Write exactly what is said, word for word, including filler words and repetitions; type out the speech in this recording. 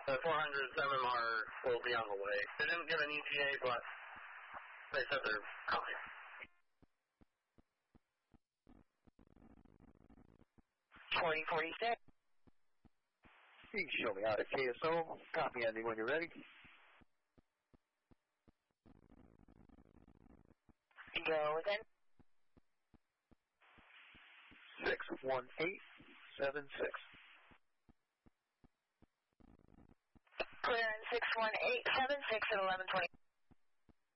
The four hundred seven M R will be on the way. They didn't give an E T A, but they said they're coming. twenty forty-six. You can show me out at K S O. Copy, Andy, when you're ready. Go then. six one eight seven six. Clear in six one eight seven six at eleven twenty.